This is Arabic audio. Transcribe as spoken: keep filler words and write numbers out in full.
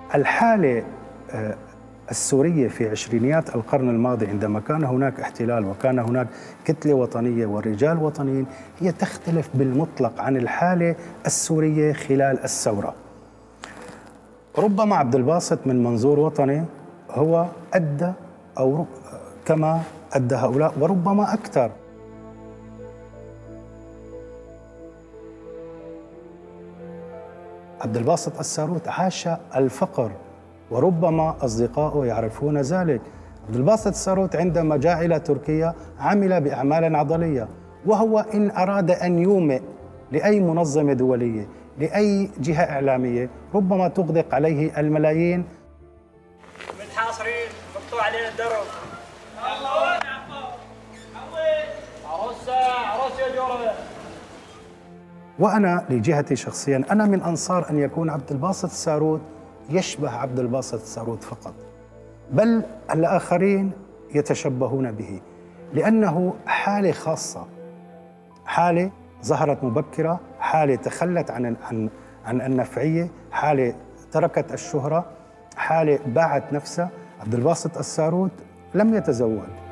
الحالة السورية في عشرينيات القرن الماضي عندما كان هناك احتلال وكان هناك كتلة وطنية ورجال وطنيين هي تختلف بالمطلق عن الحالة السورية خلال الثورة. ربما عبد الباسط من منظور وطني هو أدى أو كما أدى هؤلاء وربما أكثر. عبد الباسط الساروت عاش الفقر وربما أصدقائه يعرفون ذلك. عبد الباسط الساروت عندما جاء إلى تركيا عمل بأعمال عضلية، وهو إن أراد أن يومئ لأي منظمة دولية لأي جهة إعلامية ربما تغدق عليه الملايين. متحاصرين مقطوع علينا الدرب. عروسة عروس يا جورة. وأنا لجهتي شخصياً أنا من أنصار أن يكون عبد الباسط الساروت يشبه عبد الباسط الساروت فقط، بل الآخرين يتشبهون به، لأنه حالة خاصة، حالة ظهرت مبكرة، حالة تخلت عن عن عن النفعية، حالة تركت الشهرة، حالة باعت نفسها. عبد الباسط الساروت لم يتزوج،